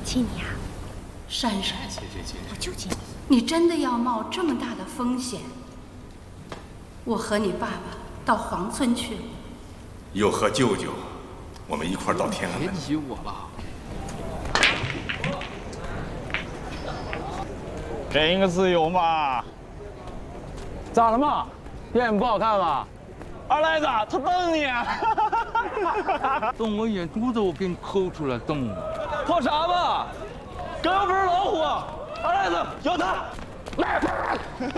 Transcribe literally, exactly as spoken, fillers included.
谢你啊， 珊珊， 谢谢姐， 我救济你。 你真的要冒这么大的风险？我和你爸爸到黄村去了， 又和舅舅，我们一块儿到天安门。 别提我了。 给你个自由嘛。咋了嘛？电影不好看吗？二赖子，他瞪你。 瞪我眼珠子，我给你抠出来瞪我。 破啥吧？刚刚不是老虎？二赖子，咬他！来！